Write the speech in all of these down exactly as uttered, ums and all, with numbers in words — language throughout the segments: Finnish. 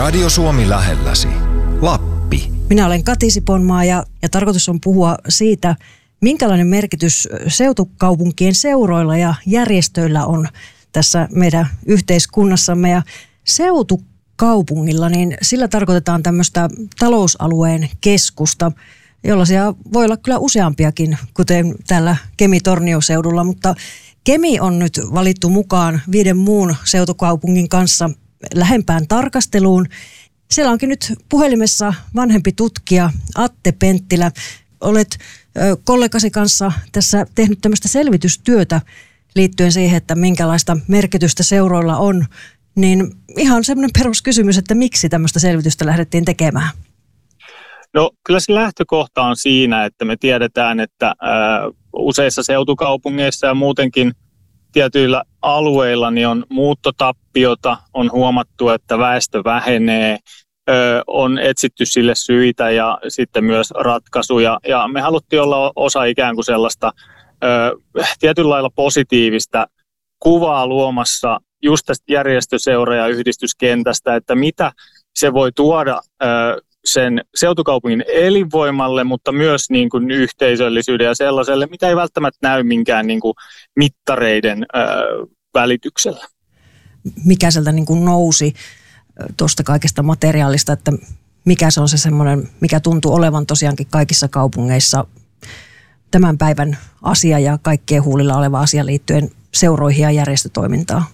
Radio Suomi lähelläsi. Lappi. Minä olen Kati Siponmaa ja, ja tarkoitus on puhua siitä, minkälainen merkitys seutukaupunkien seuroilla ja järjestöillä on tässä meidän yhteiskunnassamme. Ja seutukaupungilla, niin sillä tarkoitetaan tämmöistä talousalueen keskusta, jollaisia voi olla kyllä useampiakin, kuten täällä Kemi-Tornio-seudulla, mutta Kemi on nyt valittu mukaan viiden muun seutukaupungin kanssa lähempään tarkasteluun. Siellä onkin nyt puhelimessa vanhempi tutkija Atte Penttilä. Olet ö, kollegasi kanssa tässä tehnyt tämmöistä selvitystyötä liittyen siihen, että minkälaista merkitystä seuroilla on. Niin ihan semmoinen peruskysymys, että miksi tämmöistä selvitystä lähdettiin tekemään? No kyllä se lähtökohta on siinä, että me tiedetään, että ä, useissa seutukaupungeissa ja muutenkin tietyillä alueilla niin on muuttotappiota, on huomattu, että väestö vähenee, ö, on etsitty sille syitä ja sitten myös ratkaisuja. Ja me haluttiin olla osa ikään kuin sellaista ö, tietyllä lailla positiivista kuvaa luomassa just tästä järjestöseura- ja yhdistyskentästä, että mitä se voi tuoda ö, sen seutukaupungin elinvoimalle, mutta myös niin kuin yhteisöllisyyden ja sellaiselle, mitä ei välttämättä näy minkään niin kuin mittareiden ö, välityksellä. Mikä sieltä niin kuin nousi tuosta kaikesta materiaalista, että mikä se on se semmoinen, mikä tuntuu olevan tosiaankin kaikissa kaupungeissa tämän päivän asia ja kaikkien huulilla oleva asia liittyen seuroihin ja järjestötoimintaan?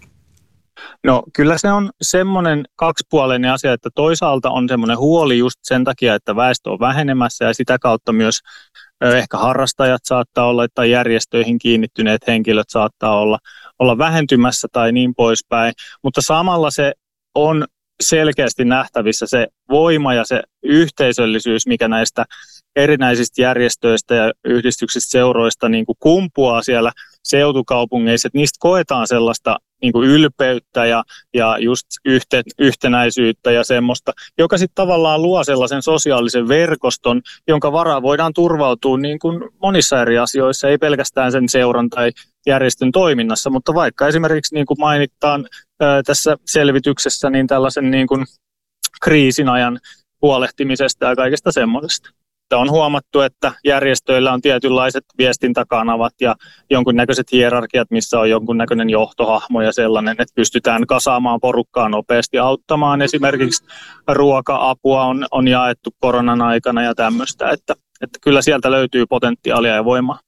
No kyllä se on semmoinen kaksipuoleinen asia, että toisaalta on semmoinen huoli just sen takia, että väestö on vähenemässä ja sitä kautta myös ehkä harrastajat saattaa olla tai järjestöihin kiinnittyneet henkilöt saattaa olla, olla vähentymässä tai niin poispäin, mutta samalla se on selkeästi nähtävissä se voima ja se yhteisöllisyys, mikä näistä erinäisistä järjestöistä ja yhdistyksistä seuroista niin kuin kumpuaa siellä seutukaupungeissa, että niistä koetaan sellaista niin kuin ylpeyttä ja, ja just yhte, yhtenäisyyttä ja semmoista, joka sitten tavallaan luo sellaisen sosiaalisen verkoston, jonka varaan voidaan turvautua niin kuin monissa eri asioissa, ei pelkästään sen seuran tai järjestön toiminnassa, mutta vaikka esimerkiksi niin kuin mainitaan ää, tässä selvityksessä niin tällaisen niin kuin kriisin ajan huolehtimisesta ja kaikesta semmoisesta. On huomattu, että järjestöillä on tietynlaiset viestintäkanavat ja jonkunnäköiset hierarkiat, missä on jonkunnäköinen johtohahmo ja sellainen, että pystytään kasaamaan porukkaa nopeasti auttamaan. Esimerkiksi ruoka-apua on, on jaettu koronan aikana ja tämmöistä, että, että kyllä sieltä löytyy potentiaalia ja voimaa.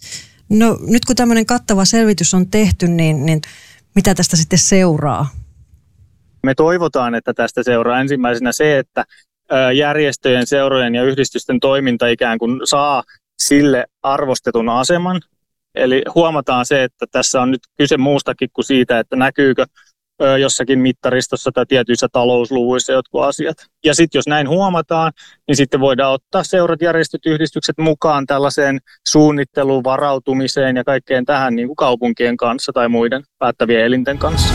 No nyt kun tämmöinen kattava selvitys on tehty, niin, niin mitä tästä sitten seuraa? Me toivotaan, että tästä seuraa ensimmäisenä se, että järjestöjen, seurojen ja yhdistysten toiminta ikään kuin saa sille arvostetun aseman. Eli huomataan se, että tässä on nyt kyse muustakin kuin siitä, että näkyykö jossakin mittaristossa tai tietyissä talousluvuissa jotkut asiat. Ja sitten jos näin huomataan, niin sitten voidaan ottaa seurat, järjestöt, yhdistykset mukaan tällaiseen suunnitteluun, varautumiseen ja kaikkeen tähän niin kuin kaupunkien kanssa tai muiden päättävien elinten kanssa.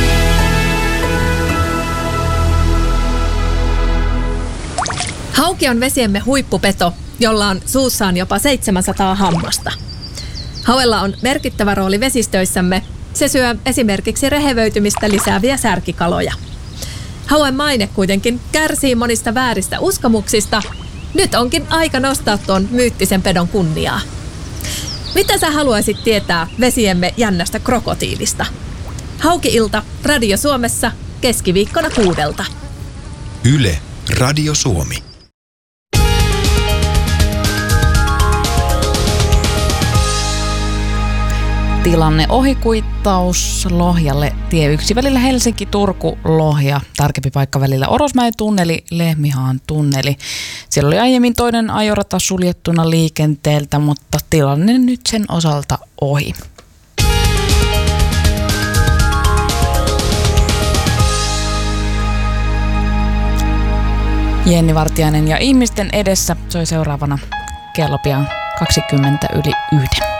Hauki on vesiemme huippupeto, jolla on suussaan jopa seitsemänsataa hammasta. Hauella on merkittävä rooli vesistöissämme. Se syö esimerkiksi rehevöitymistä lisääviä särkikaloja. Hauen maine kuitenkin kärsii monista vääristä uskomuksista. Nyt onkin aika nostaa tuon myyttisen pedon kunniaa. Mitä sä haluaisit tietää vesiemme jännästä krokotiilista? Hauki-ilta Radio Suomessa keskiviikkona kuudelta. Yle Radio Suomi. Tilanne ohikuittaus Lohjalle tie yksi välillä Helsinki-Turku-Lohja, tarkempi paikka välillä Orosmäen tunneli, Lehmihaan tunneli. Siellä oli aiemmin toinen ajorata suljettuna liikenteeltä, mutta tilanne nyt sen osalta ohi. Jenni Vartiainen ja ihmisten edessä soi seuraavana kello pian kaksikymmentä yli yhden.